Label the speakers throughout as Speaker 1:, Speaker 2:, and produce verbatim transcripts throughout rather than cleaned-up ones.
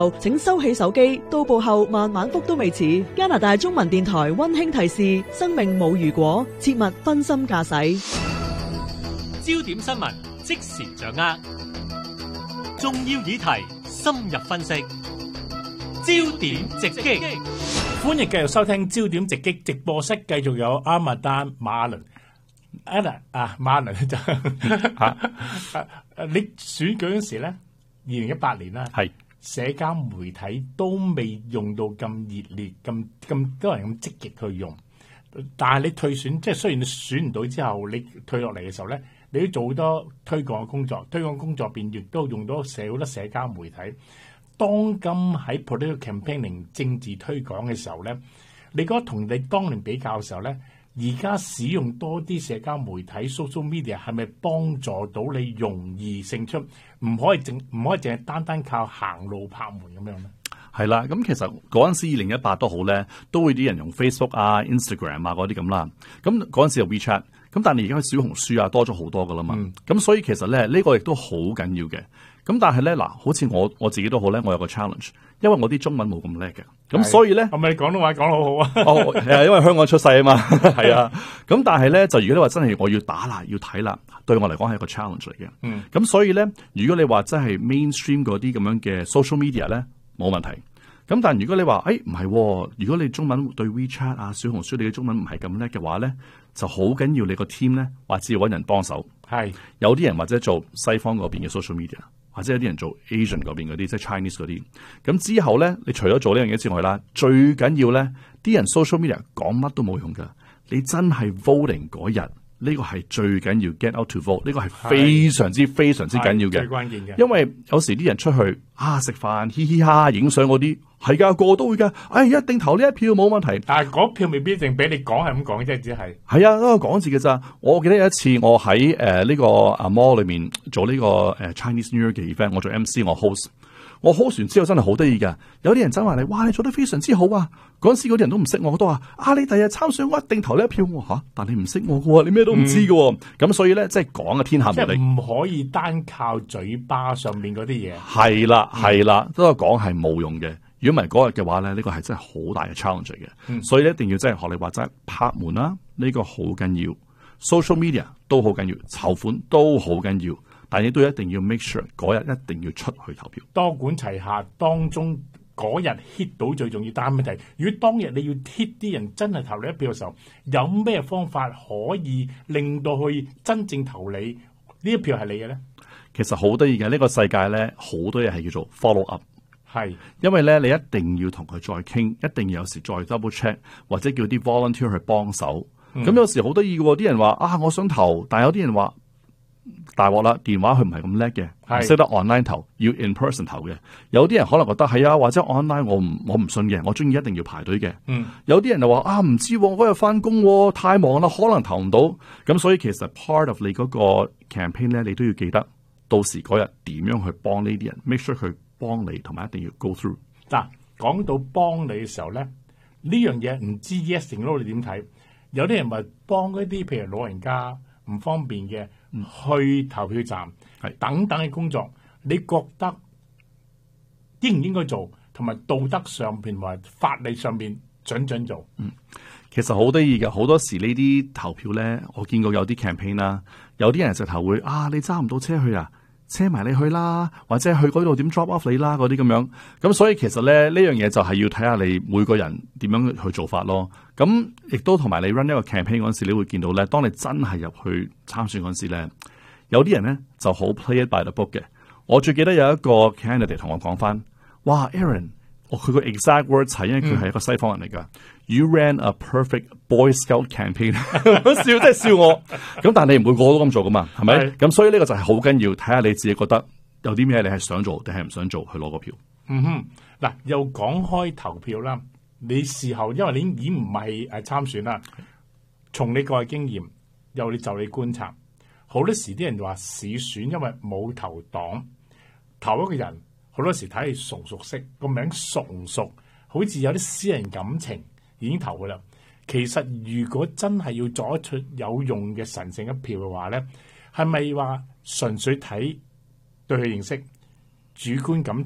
Speaker 1: 請收起手機，到埗後慢慢覆都未遲。加拿大中文電台溫馨提示：生命冇如果，切勿分心駕駛。
Speaker 2: 焦點新聞即時掌握，重要議題深入分析，焦點直擊。
Speaker 3: 歡迎繼續收聽焦點直擊直播室，繼續有阿麥丹馬倫。Anna 啊，馬倫就嚇，你選舉嗰時咧，二零一八年啦，係社交媒體都未用到咁熱烈、咁咁多人咁積極去用。但係你退選，即係雖然你選唔到之後，你退落嚟嘅時候咧，你都做好多推廣嘅工作，推廣工作邊亦都用到社好多社交媒體。當今喺 political campaigning 政治推廣嘅時候咧，你覺得同你當年比較嘅時候咧，而家使用多啲社交媒體 social media 係咪幫助到你容易勝出？唔可以淨唔可以淨係單單靠行路拍門咁樣咧？
Speaker 4: 係啦，咁其實嗰陣時二零一八都好咧，都會啲人用 Facebook 啊、Instagram 啊嗰啲咁啦。咁嗰陣時有 WeChat，咁但係而家小紅書啊多咗好多噶啦嘛。咁、嗯、所以其實咧呢、呢個亦都好緊要嘅。咁但係咧嗱，好似我我自己都好咧，我有個 challenge，因為我啲中文冇咁叻嘅，咁所以咧，
Speaker 3: 係咪你廣東話講得好好啊？
Speaker 4: 哦，係啊，因為香港出世啊嘛，係啊。咁但係咧，就如果你話真係我要打啦，要睇啦，對我嚟講係一個 challenge 嚟嘅。嗯。咁所以咧，如果你話真係 mainstream 嗰啲咁樣嘅 social media 咧，冇問題。咁但係如果你話誒唔係，如果你中文對 WeChat 啊、小紅書你嘅中文唔係咁叻嘅話咧，就好緊要你個 team 咧，或者要搵人幫手。係。有啲人或者做西方嗰邊嘅 social media。或者有啲人做 Asian 嗰邊嗰啲，即係 Chinese 嗰啲。咁之後咧，你除咗做呢樣嘢之外啦，最緊要咧，啲人 social media 講乜都冇用噶。你真係 voting 嗰日，呢個係最緊要 get out to vote。呢個係非常之非常之緊要嘅，最關鍵嘅。因為有時啲人出去啊食飯，嘻嘻哈哈，影相嗰啲係噶，個個都會噶。哎，一定投呢一票冇問題。
Speaker 3: 但係嗰票未必一定俾你講係咁講啫，只係
Speaker 4: 係啊，嗰個講字嘅咋。我記得有一次我喺誒呢個啊 mall 裏面做呢個誒 Chinese New Year 嘅 event，我做 M C， 我 host。我 host 完之後真係好得意㗎，有啲人真話你，哇！你做得非常之好啊！嗰陣時嗰啲人都唔識我，都話啊，你第日參選我一定投呢一票。我吓，但你唔識我㗎，你咩都唔知㗎。咁、嗯、所以咧，即係講嘅天下無敵，
Speaker 3: 唔可以單靠嘴巴上面嗰啲嘢。係
Speaker 4: 啦，係啦，都係講係冇用嘅。如果唔係嗰日嘅話咧，呢、這個係真係好大嘅 challenge 嘅、嗯。所以一定要真係學你話齋拍門啦，呢、這個好緊要。social media 都好緊要，籌款都好緊要。但係你都一定要 make sure 嗰日一定要出去投票，
Speaker 3: 多管齊下，當中嗰日 hit 到最重要。但係問題，如果當日你要 hit 啲人真係投你一票嘅時候，有咩方法可以令到佢真正投你呢一票係你嘅咧？
Speaker 4: 其實好得意嘅，呢個世界咧，好多嘢係叫做 follow up，
Speaker 3: 係
Speaker 4: 因為咧你一定要同佢再傾，一定要有時再 double check， 或者叫啲 volunteer 去幫手。咁、嗯、有時好得意嘅，啲人話啊，我想投，但係有啲人話。大鑊啦！電話佢唔係咁叻嘅，識得 online 投，要 in person 投嘅。有啲人可能覺得係啊，或者 online 我唔我唔信嘅，我中意一定要排隊嘅。嗯，有啲人就話啊，唔知嗰日翻工太忙啦，可能投唔到。咁所以其實 part of 你嗰個 campaign 咧，你都要記得到時嗰日點樣去幫呢啲人 ，make sure 佢幫你，同埋一定要 go through。
Speaker 3: 嗱，講到幫你嘅時候咧，呢樣嘢唔知 yes 定 no 你點睇？有啲人話幫嗰啲譬如老人家唔方便嘅。去投票站係等等嘅工作，你覺得應唔應該做，同埋道德上邊或法例上邊準唔準做？
Speaker 4: 嗯，其實好得意嘅，好多時呢啲投票咧，我見過有啲 campaign 啦，有啲人直頭會啊，你揸唔到車去啊，車埋你去啦，或者去嗰度點 drop off 你啦，嗰啲咁樣。咁所以其實咧呢樣嘢就係要睇下你每個人點樣去做法咯。咁亦都同埋你 run 一個 campaign 嗰陣時，你會見到咧，當你真係入去參選嗰陣時咧，有啲人咧就好 play it by the book 嘅。我最記得有一個 candidate 同我講翻，哇 Aaron， 我佢個 exact words 係，因為佢係一個西方人嚟噶、嗯、，You ran a perfect Boy Scout campaign， 笑真係笑我。咁但係你唔會個個都咁做噶嘛，係咪？咁所以呢個就係好緊要，睇下你自己覺得有啲咩你係想做定係唔想做，去攞個票。
Speaker 3: 嗯哼，嗱又講開投票啦。你事後，因為你已經唔係誒參選啦，從你個人經驗，又你就你觀察，好多時啲人就話市選，因為冇投黨，投一個人，好多時睇你熟唔熟悉，個名熟唔熟，好似有啲私人感情已經投噶啦。其實如果真係要作一出有用嘅神聖一票嘅話咧，係咪話純粹睇對佢認識？主觀感情，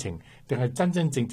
Speaker 3: 定係真真正正